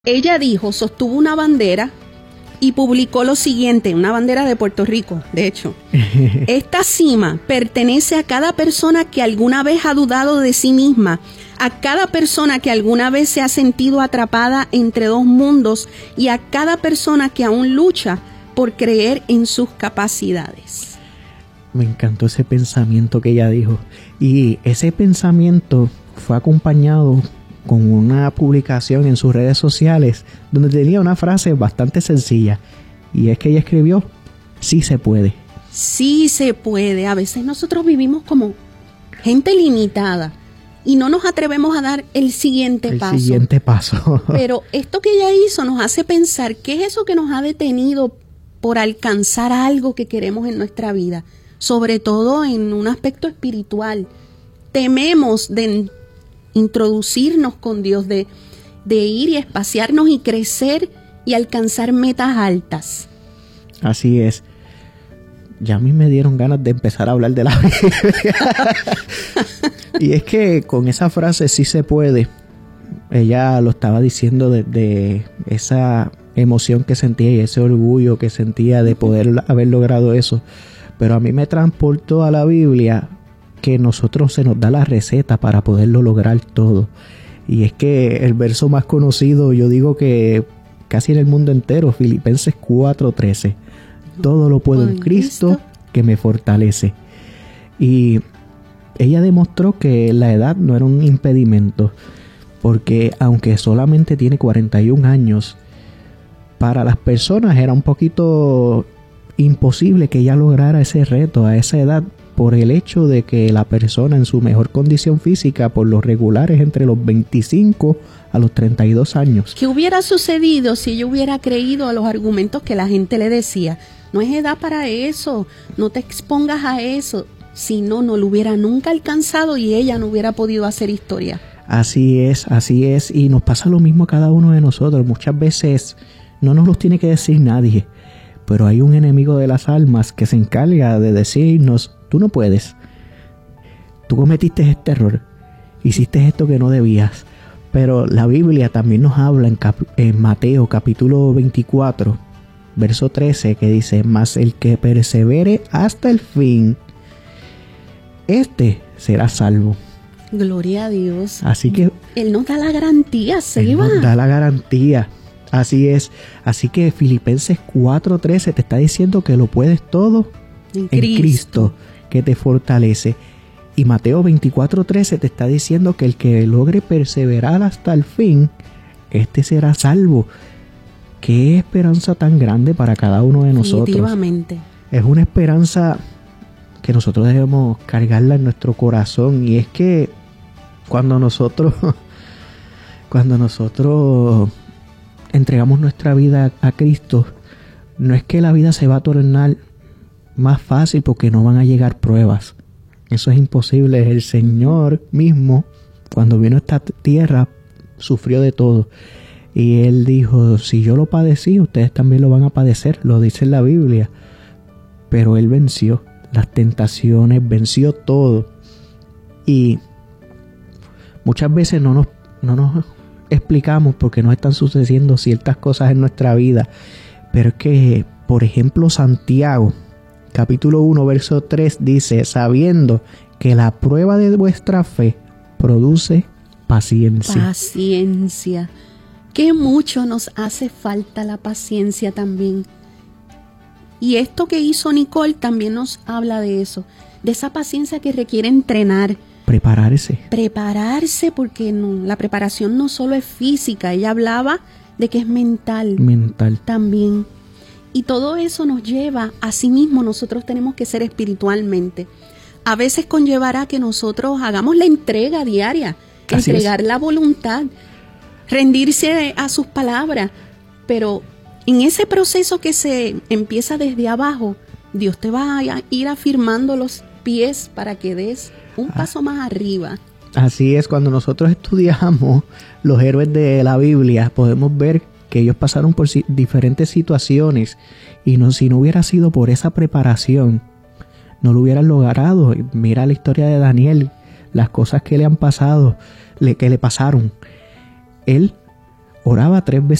Ella sostuvo una bandera y publicó lo siguiente, una bandera de Puerto Rico, de hecho. Esta cima pertenece a cada persona que alguna vez ha dudado de sí misma, a cada persona que alguna vez se ha sentido atrapada entre dos mundos y a cada persona que aún lucha por creer en sus capacidades. Me encantó ese pensamiento que ella dijo. Y ese pensamiento fue acompañado con una publicación en sus redes sociales donde tenía una frase bastante sencilla. Y es que ella escribió: sí se puede. Sí se puede. A veces nosotros vivimos como gente limitada y no nos atrevemos a dar el siguiente paso. Pero esto que ella hizo nos hace pensar qué es eso que nos ha detenido por alcanzar algo que queremos en nuestra vida, sobre todo en un aspecto espiritual. Tememos de introducirnos con Dios, de ir y espaciarnos y crecer y alcanzar metas altas. Así es. Ya a mí me dieron ganas de empezar a hablar de la Biblia. Y es que con esa frase sí se puede, ella lo estaba diciendo de esa emoción que sentía y ese orgullo que sentía de poder haber logrado eso. Pero a mí me transportó a la Biblia, que nosotros se nos da la receta para poderlo lograr todo. Y es que el verso más conocido, yo digo que casi en el mundo entero, Filipenses 4:13. Todo lo puedo en Cristo que me fortalece. Y ella demostró que la edad no era un impedimento, porque aunque solamente tiene 41 años, para las personas era un poquito imposible que ella lograra ese reto a esa edad, por el hecho de que la persona en su mejor condición física por lo regular es entre los 25 a los 32 años. ¿Qué hubiera sucedido si ella hubiera creído a los argumentos que la gente le decía? No es edad para eso, no te expongas a eso. Si no, no lo hubiera nunca alcanzado y ella no hubiera podido hacer historia. Así es, y nos pasa lo mismo a cada uno de nosotros. Muchas veces no nos los tiene que decir nadie, pero hay un enemigo de las almas que se encarga de decirnos: tú no puedes, tú cometiste este error, hiciste esto que no debías. Pero la Biblia también nos habla en Mateo capítulo 24, verso 13, que dice: mas el que persevere hasta el fin, este será salvo. Gloria a Dios. Así que Él nos da la garantía, Él nos da la garantía. Así es. Así que Filipenses 4:13 te está diciendo que lo puedes todo en Cristo que te fortalece. Y Mateo 24:13 te está diciendo que el que logre perseverar hasta el fin, este será salvo. Qué esperanza tan grande para cada uno de nosotros. Definitivamente. Es una esperanza que nosotros debemos cargarla en nuestro corazón. Y es que cuando nosotros entregamos nuestra vida a Cristo, no es que la vida se va a tornar más fácil porque no van a llegar pruebas. Eso es imposible. El Señor mismo, cuando vino a esta tierra, sufrió de todo. Y Él dijo: si yo lo padecí, ustedes también lo van a padecer. Lo dice en la Biblia. Pero Él venció las tentaciones, venció todo. Y muchas veces no nos explicamos por qué nos están sucediendo ciertas cosas en nuestra vida. Pero es que, por ejemplo, Santiago capítulo 1, verso 3 dice: sabiendo que la prueba de vuestra fe produce paciencia. Paciencia. Qué mucho nos hace falta la paciencia también. Y esto que hizo Nicole también nos habla de eso, de esa paciencia que requiere entrenar. Prepararse, porque la preparación no solo es física, ella hablaba de que es mental. También. Y todo eso nos lleva, a sí mismo nosotros tenemos que ser espiritualmente. A veces conllevará que nosotros hagamos la entrega diaria, entregar la voluntad, rendirse a sus palabras. Pero en ese proceso que se empieza desde abajo, Dios te va a ir afirmando los pies para que des un paso más arriba. Así es, cuando nosotros estudiamos los héroes de la Biblia, podemos ver que ellos pasaron por diferentes situaciones y si no hubiera sido por esa preparación, no lo hubieran logrado. Mira la historia de Daniel, las cosas que le han pasado, que le pasaron. Él oraba 3 veces